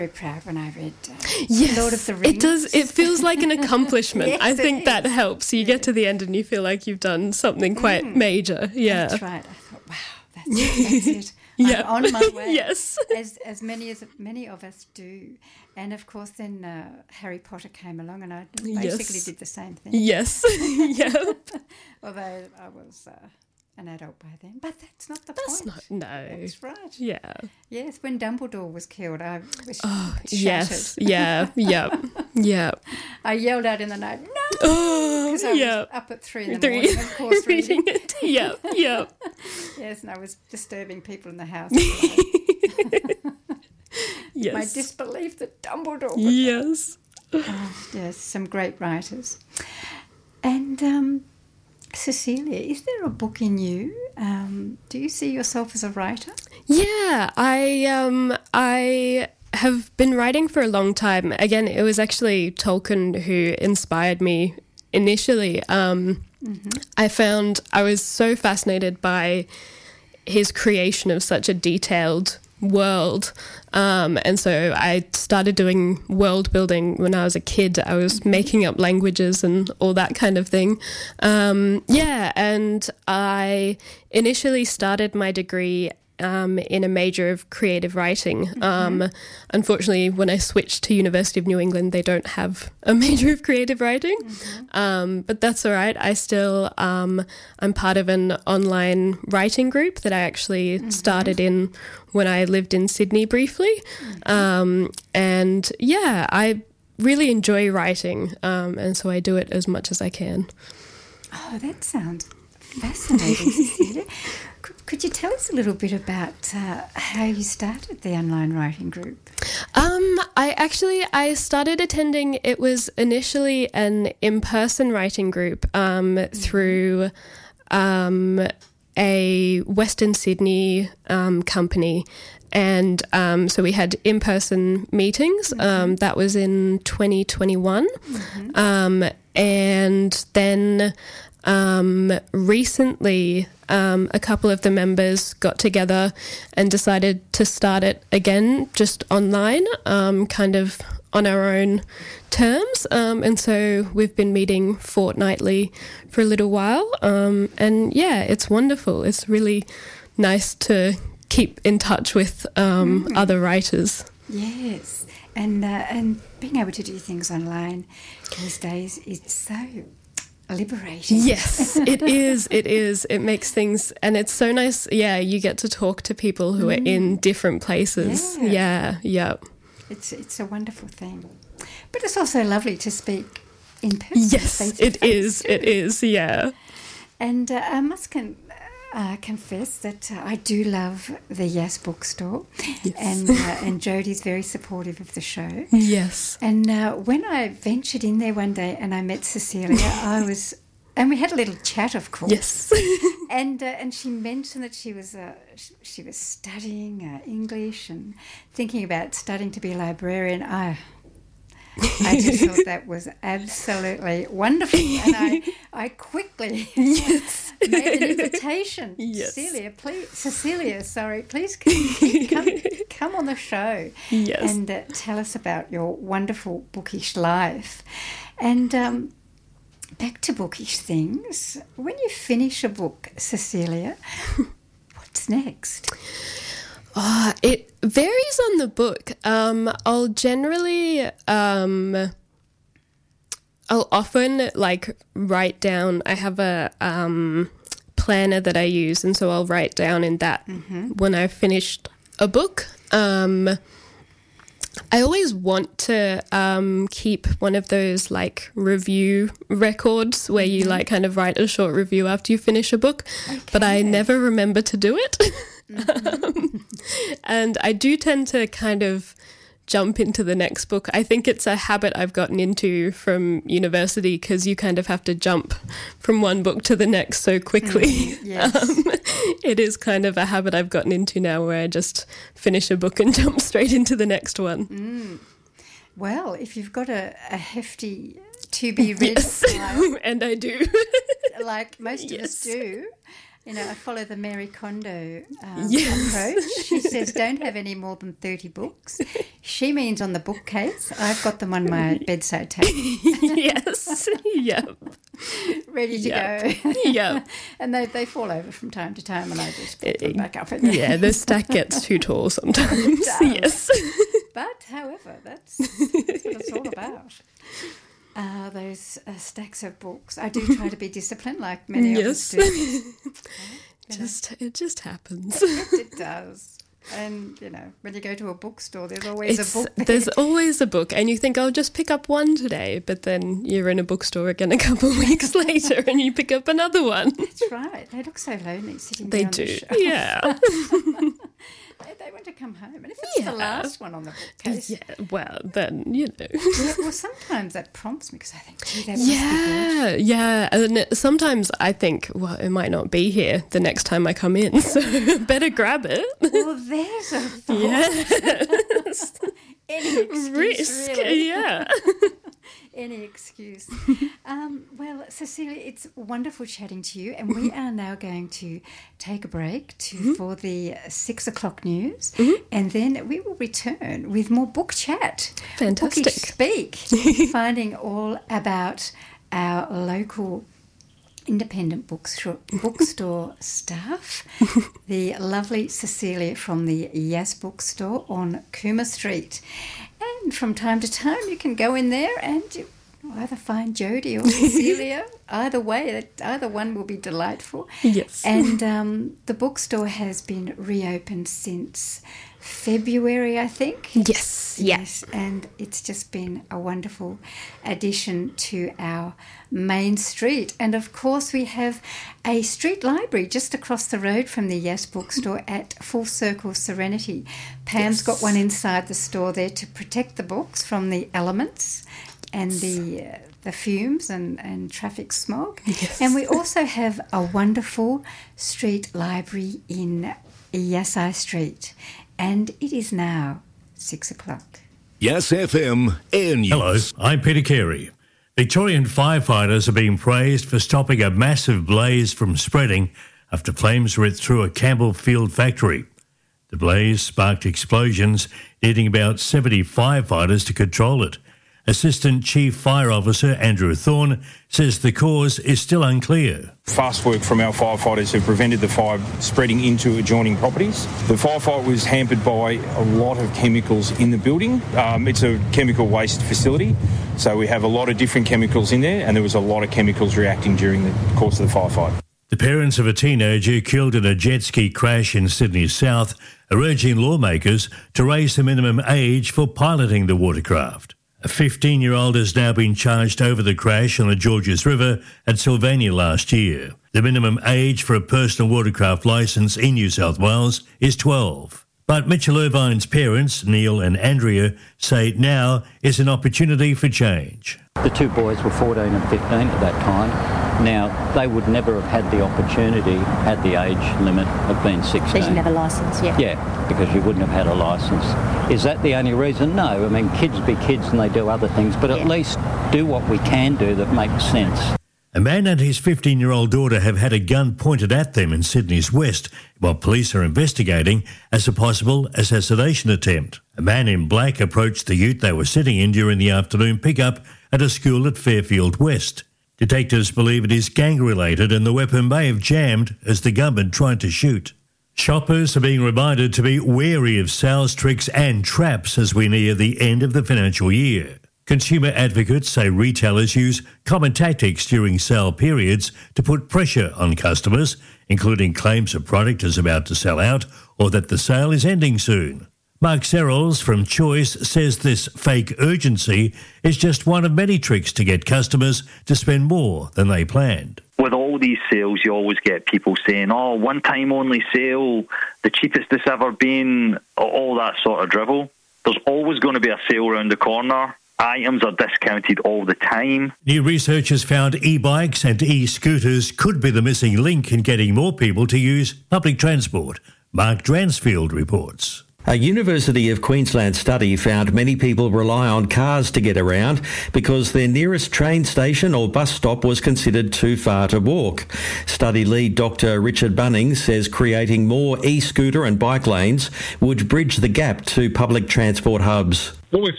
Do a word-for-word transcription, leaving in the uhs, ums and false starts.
very proud when I read uh, yes, Lord of the Rings. It does. It feels like an accomplishment. Yes, I think it that is. helps. You Yeah. get to the end and you feel like you've done something quite Mm. major. Yeah. That's right. I thought, wow, that's it. That's it. Yeah. I'm on my way. Yes. As as many as many of us do. And of course then uh, Harry Potter came along and I basically Yes. did the same thing. Yes. Yeah. Although I was uh, an adult by then. But that's not the That's point. not. No. That's right. Yeah. Yes, when Dumbledore was killed, I was Oh, shattered. yes. Yeah. Yeah. Yeah. I yelled out in the night, no! Oh, Because I yeah. was up at three in the Three. morning, of course, reading. it. Yeah. Yeah. Yes, and I was disturbing people in the house. Yes. My disbelief that Dumbledore was Yes. Oh, yes, some great writers. And um, Cecilia, is there a book in you? Um, do you see yourself as a writer? Yeah, I um I have been writing for a long time. Again, it was actually Tolkien who inspired me initially. Um, mm-hmm. I found I was so fascinated by his creation of such a detailed world. Um, and so I started doing world building when I was a kid. I was mm-hmm. making up languages and all that kind of thing. Um, yeah, and I initially started my degree Um, in a major of creative writing. Mm-hmm. Um, unfortunately, when I switched to University of New England, they don't have a major of creative writing, mm-hmm. um, but that's all right. I still, um, I'm part of an online writing group that I actually mm-hmm. started in when I lived in Sydney briefly. Mm-hmm. Um, and yeah, I really enjoy writing, um, and so I do it as much as I can. Oh, that sounds fascinating, Cecilia. Could, could you tell us a little bit about uh, how you started the online writing group? Um, I actually, I started attending, it was initially an in-person writing group um, mm-hmm. through um, a Western Sydney um, company. And um, so we had in-person meetings. Mm-hmm. Um, that was in twenty twenty-one. Mm-hmm. Um, and then um, recently um, a couple of the members got together and decided to start it again just online, um, kind of on our own terms. Um, and so we've been meeting fortnightly for a little while. Um, and yeah, it's wonderful. It's really nice to keep in touch with um, mm. other writers. Yes, and uh, and being able to do things online these days is so liberating. Yes, it is. It is. It makes things, and it's so nice. Yeah, you get to talk to people who mm. are in different places. Yeah. yeah, yeah. It's it's a wonderful thing, but it's also lovely to speak in person. Yes, it is. It is. Yeah. And uh, I must con- uh, confess that uh, I do love the Yes Bookstore, yes. and uh, and Jodie's very supportive of the show. Yes. And uh, when I ventured in there one day and I met Cecilia, I was, and we had a little chat, of course. Yes. and uh, and she mentioned that she was uh, she was studying uh, English and thinking about studying to be a librarian. I. I just thought that was absolutely wonderful, and I, I quickly yes. made an invitation. Yes. Cecilia, please, Cecilia, sorry, please come, come, come on the show yes. and uh, tell us about your wonderful bookish life. And um, back to bookish things. When you finish a book, Cecilia, what's next? Oh, it varies on the book. Um, I'll generally, um, I'll often like write down, I have a um, planner that I use, and so I'll write down in that mm-hmm. when I've finished a book. Um, I always want to um, keep one of those like review records where you like kind of write a short review after you finish a book, okay. but I never remember to do it. Mm-hmm. um, and I do tend to kind of jump into the next book. I think it's a habit I've gotten into from university because you kind of have to jump from one book to the next so quickly. Mm, yes. um, it is kind of a habit I've gotten into now where I just finish a book and jump straight into the next one. Mm. Well, if you've got a, a hefty to be read yes. file, and I do. like most of yes. us do, You know, I follow the Mary Kondo um, Yes. approach. She says don't have any more than thirty books. She means on the bookcase. I've got them on my bedside table. Yes. Yep. Ready to Yep. go. Yep. And they, they fall over from time to time and I just put them back up. In Yeah, the stack gets too tall sometimes. does. Yes. But, however, that's, that's what it's all about. Uh, those uh, stacks of books. I do try to be disciplined, like many of us Yes. do. Just it just happens. It, it does. And, you know, when you go to a bookstore, there's always It's, a book there. there's always a book, and you think I'll just pick up one today, but then you're in a bookstore again a couple of weeks later, and you pick up another one. That's right. They look so lonely sitting They down do, the shelf. yeah. They, they want to come home. And if it's Yeah. the last one on the bookcase, Yeah, well, then, you know. yeah, well, sometimes that prompts me because I think, gee, that must be good. Yeah, yeah. And sometimes I think, well, it might not be here the next time I come in, so better grab it. Well, there's a thought. Yes. Any excuse, Risk, really. yeah. Any excuse. Um, well, Cecilia, it's wonderful chatting to you, and we are now going to take a break to Mm-hmm. for the six o'clock news, and then we will return with more book chat. Fantastic. Bookish Speak, finding all about our local independent bookstore, bookstore staff, the lovely Cecilia from the Yes Bookstore on Cooma Street. And from time to time you can go in there and you either find Jodie or Cecilia. Either way, either one will be delightful. Yes. And um, the bookstore has been reopened since February, I think. Yes, Yes, and it's just been a wonderful addition to our main street. And of course, we have a street library just across the road from the Yes Bookstore at Full Circle Serenity. Pam's Yes. got one inside the store there to protect the books from the elements and the uh, the fumes and, and traffic smog. Yes. And we also have a wonderful street library in Yesai Street. And it is now six o'clock. Yes F M Air News. Hello, I'm Peter Carey. Victorian firefighters are being praised for stopping a massive blaze from spreading after flames ripped through a Campbellfield factory. The blaze sparked explosions, needing about seventy firefighters to control it. Assistant Chief Fire Officer Andrew Thorne says the cause is still unclear. Fast work from our firefighters have prevented the fire spreading into adjoining properties. The firefight was hampered by a lot of chemicals in the building. Um, it's a chemical waste facility, so we have a lot of different chemicals in there, and there was a lot of chemicals reacting during the course of the firefight. The parents of a teenager killed in a jet ski crash in Sydney South are urging lawmakers to raise the minimum age for piloting the watercraft. A fifteen-year-old has now been charged over the crash on the Georges River at Sylvania last year. The minimum age for a personal watercraft licence in New South Wales is twelve. But Mitchell Irvine's parents, Neil and Andrea, say now is an opportunity for change. The two boys were fourteen and fifteen at that time. Now, they would never have had the opportunity at the age limit of being sixteen. Because you didn't have a licence, yeah. Yeah, because you wouldn't have had a licence. Is that the only reason? No. I mean, kids be kids and they do other things, but at Yeah. least do what we can do that makes sense. A man and his fifteen-year-old daughter have had a gun pointed at them in Sydney's west, while police are investigating as a possible assassination attempt. A man in black approached the ute they were sitting in during the afternoon pickup at a school at Fairfield West. Detectives believe it is gang-related and the weapon may have jammed as the gunman tried to shoot. Shoppers are being reminded to be wary of sales tricks and traps as we near the end of the financial year. Consumer advocates say retailers use common tactics during sale periods to put pressure on customers, including claims a product is about to sell out or that the sale is ending soon. Mark Serrels from Choice says this fake urgency is just one of many tricks to get customers to spend more than they planned. With all these sales, you always get people saying, oh, one-time only sale, the cheapest it's ever been, all that sort of drivel. There's always going to be a sale around the corner. Items are discounted all the time. New research has found e-bikes and e-scooters could be the missing link in getting more people to use public transport. Mark Dransfield reports. A University of Queensland study found many people rely on cars to get around because their nearest train station or bus stop was considered too far to walk. Study lead Doctor Richard Bunning says creating more e-scooter and bike lanes would bridge the gap to public transport hubs. What we've